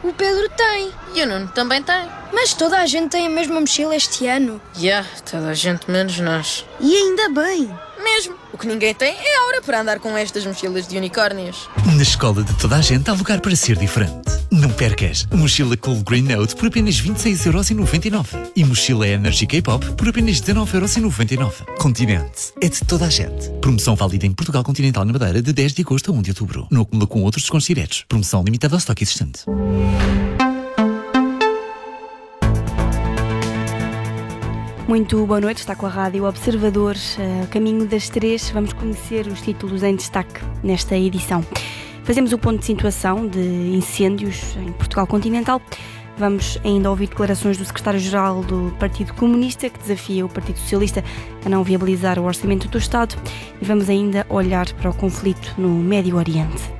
O Pedro tem. E o Nuno também tem. Mas toda a gente tem a mesma mochila este ano. Toda a gente menos nós. E ainda bem. Mesmo. O que ninguém tem é a hora para andar com estas mochilas de unicórnios. Na escola de toda a gente há lugar para ser diferente. Não percas. Mochila Cool Green Note por apenas 26,99€. E mochila Energy K-Pop por apenas 19,99€. Continente. É de toda a gente. Promoção válida em Portugal Continental na Madeira de 10 de agosto a 1 de outubro. Não acumula com outros descontos diretos. Promoção limitada ao estoque existente. Muito boa noite, está com a Rádio Observador. A caminho das 3, vamos conhecer os títulos em destaque nesta edição. Fazemos o ponto de situação de incêndios em Portugal Continental. Vamos ainda ouvir declarações do secretário-geral do Partido Comunista, que desafia o Partido Socialista a não viabilizar o orçamento do Estado. E vamos ainda olhar para o conflito no Médio Oriente.